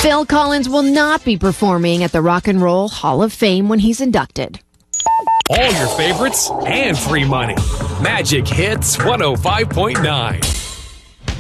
Phil Collins will not be performing at the Rock and Roll Hall of Fame when he's inducted. All your favorites and free money. Magic Hits 105.9.